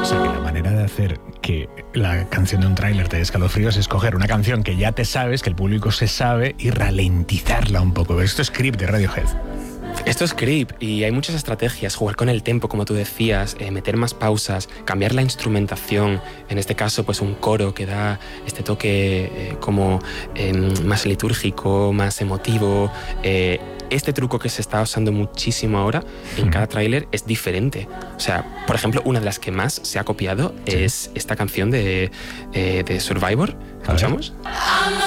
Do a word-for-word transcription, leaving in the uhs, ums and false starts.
sea que la manera de hacer que la canción de un tráiler te dé escalofríos es coger una canción que ya te sabes, que el público se sabe, y ralentizarla un poco. Esto es Creep de Radiohead. Esto es Creep y hay muchas estrategias, jugar con el tempo, como tú decías, eh, meter más pausas, cambiar la instrumentación, en este caso pues un coro que da este toque eh, como eh, más litúrgico, más emotivo. Eh, este truco que se está usando muchísimo ahora en cada tráiler es diferente. O sea, por ejemplo, una de las que más se ha copiado sí. es esta canción de, eh, de Survivor. ¿Escuchamos?